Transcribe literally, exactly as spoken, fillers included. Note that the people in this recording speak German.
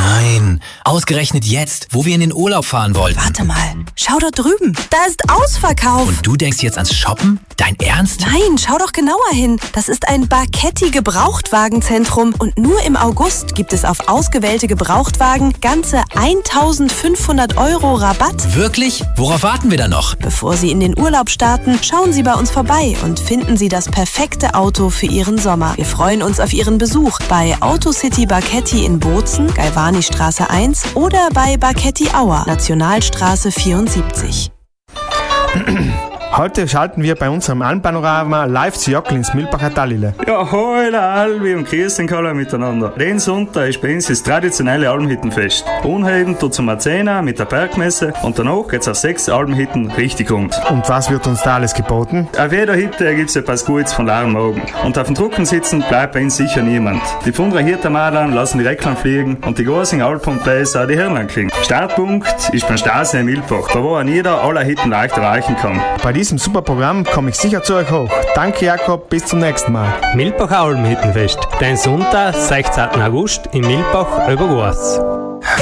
nein. Ausgerechnet jetzt, wo wir in den Urlaub fahren wollten. Warte mal, schau dort drüben. Da ist Ausverkauf. Und du denkst jetzt ans Shoppen? Dein Ernst? Nein, schau doch genauer hin. Das ist ein Barchetti-Gebrauchtwagenzentrum. Und nur im August gibt es auf ausgewählte Gebrauchtwagen ganze eintausendfünfhundert Euro Rabatt. Wirklich? Worauf warten wir da noch? Bevor Sie in den Urlaub starten, schauen Sie bei uns vorbei und finden Sie das perfekte Auto für Ihren Sommer. Wir freuen uns auf Ihren Besuch bei Autocity Barchetti in Bozen, Galvani-Straße eins oder bei Barchetti Auer, Nationalstraße vierundsiebzig. Heute schalten wir bei unserem Almpanorama live zu Jockl ins Milbacher Tallile. Ja, hola Albi und grüßen alle miteinander. Den Sonntag ist bei uns das traditionelle Almhüttenfest. Unheben tut zum Marzena mit der Bergmesse und danach geht's auf sechs Almhütten richtig rund. Und was wird uns da alles geboten? Auf jeder Hütte gibt's etwas Gutes von leeren Magen. Und auf dem Drucken sitzen bleibt bei uns sicher niemand. Die Pfundrer Hirtermadern lassen die Recklan fliegen und die großen Alpumpeis auch die Hirnlein klingen. Startpunkt ist beim Starsee in Milbach, da wo an jeder aller Hütten leicht erreichen kann. Bei diesem super Programm komme ich sicher zu euch hoch. Danke Jakob, bis zum nächsten Mal. Milbacher Almhüttenfest, dein Sonntag, sechzehnten August in Milbach über Goas.